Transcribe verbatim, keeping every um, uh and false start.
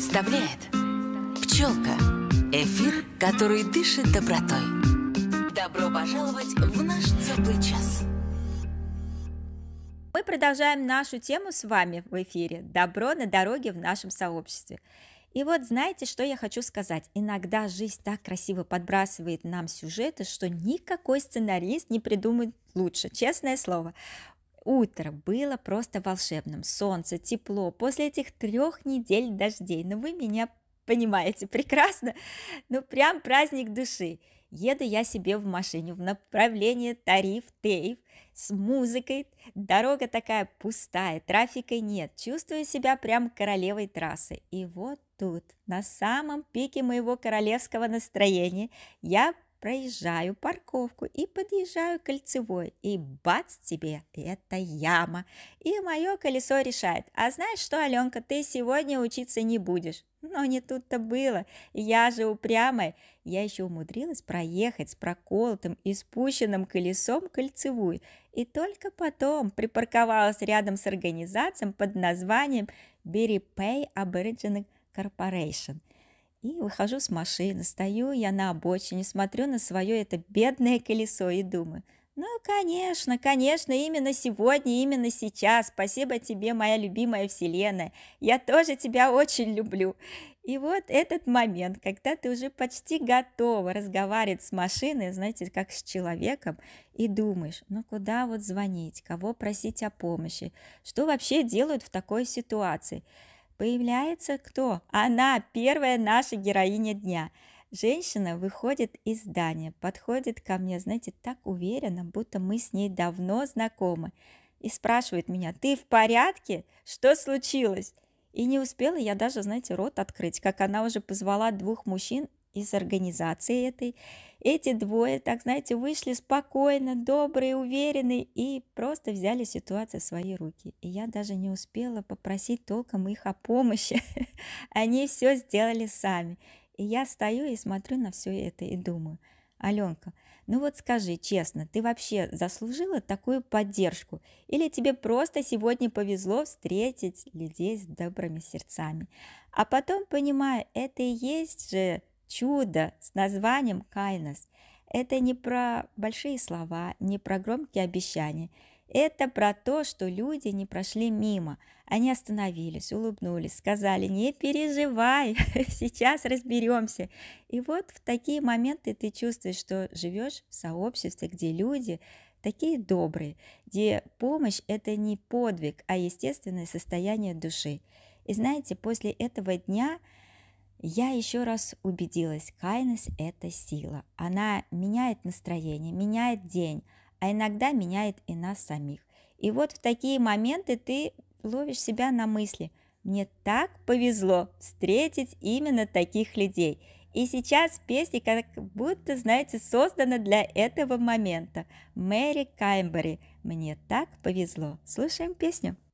представляет «Пчелка» – эфир, который дышит добротой. Добро пожаловать в наш теплый час. Мы продолжаем нашу тему с вами в эфире «Добро на дороге в нашем сообществе». И вот знаете, что я хочу сказать? Иногда жизнь так красиво подбрасывает нам сюжеты, что никакой сценарист не придумает лучше, честное слово. Утро было просто волшебным, солнце, тепло, после этих трех недель дождей. Ну вы меня понимаете прекрасно, ну прям праздник души. Еду я себе в машине в направлении Тариф-Тейф с музыкой, дорога такая пустая, трафика нет, чувствую себя прям королевой трассы. И вот тут, на самом пике моего королевского настроения, я проезжаю парковку и подъезжаю к кольцевой, и бац тебе, это яма. И мое колесо решает: а знаешь что, Аленка, ты сегодня учиться не будешь. Но не тут-то было, я же упрямая. Я еще умудрилась проехать с проколотым и спущенным колесом кольцевую, и только потом припарковалась рядом с организацией под названием Berry-Pay Aboriginal Corporation. И выхожу с машины, стою я на обочине, смотрю на свое это бедное колесо и думаю: ну, конечно, конечно, именно сегодня, именно сейчас, спасибо тебе, моя любимая вселенная, я тоже тебя очень люблю. И вот этот момент, когда ты уже почти готова разговаривать с машиной, знаете, как с человеком, и думаешь: ну, куда вот звонить, кого просить о помощи, что вообще делают в такой ситуации? Появляется кто? Она, первая наша героиня дня. Женщина выходит из здания, подходит ко мне, знаете, так уверенно, будто мы с ней давно знакомы, и спрашивает меня: ты в порядке? Что случилось? И не успела я даже, знаете, рот открыть, как она уже позвала двух мужчин из организации этой. Эти двое, так знаете, вышли спокойно, добрые, уверенные и просто взяли ситуацию в свои руки. И я даже не успела попросить толком их о помощи. Они все сделали сами. И я стою и смотрю на все это и думаю: Аленка, ну вот скажи честно, ты вообще заслужила такую поддержку? Или тебе просто сегодня повезло встретить людей с добрыми сердцами? А потом понимаю, это и есть же чудо с названием kindness. Это не про большие слова, не про громкие обещания. Это про то, что люди не прошли мимо. Они остановились, улыбнулись, сказали: не переживай, сейчас разберемся. И вот в такие моменты ты чувствуешь, что живешь в сообществе, где люди такие добрые, где помощь – это не подвиг, а естественное состояние души. И знаете, после этого дня я еще раз убедилась: kindness – это сила. Она меняет настроение, меняет день, а иногда меняет и нас самих. И вот в такие моменты ты ловишь себя на мысли: мне так повезло встретить именно таких людей. И сейчас песня как будто, знаете, создана для этого момента. Мэри Каймбери «Мне так повезло». Слушаем песню.